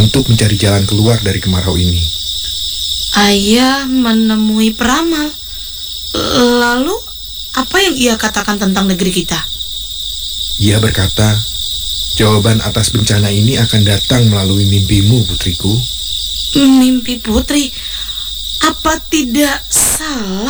untuk mencari jalan keluar dari kemarau ini. Ayah menemui peramal. Lalu, apa yang ia katakan tentang negeri kita? Ia berkata, jawaban atas bencana ini akan datang melalui mimpimu, putriku. Mimpi putri? Apa tidak salah